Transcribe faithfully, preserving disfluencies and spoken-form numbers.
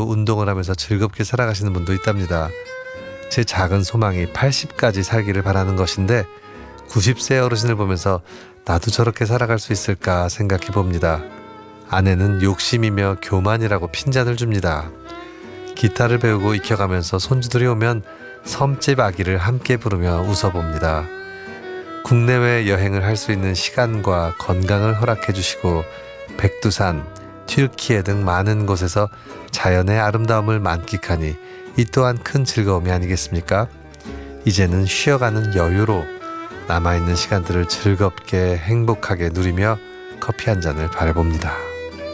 정도로 운동을 하면서 즐겁게 살아가시는 분도 있답니다. 제 작은 소망이 팔십까지 살기를 바라는 것인데 구십 세 어르신을 보면서 나도 저렇게 살아갈 수 있을까 생각해 봅니다. 아내는 욕심이며 교만이라고 핀잔을 줍니다. 기타를 배우고 익혀가면서 손주들이 오면 섬집 아기를 함께 부르며 웃어봅니다. 국내외 여행을 할 수 있는 시간과 건강을 허락해 주시고 백두산, 튀르키예 등 많은 곳에서 자연의 아름다움을 만끽하니 이 또한 큰 즐거움이 아니겠습니까? 이제는 쉬어가는 여유로 남아있는 시간들을 즐겁게 행복하게 누리며 커피 한 잔을 바라봅니다.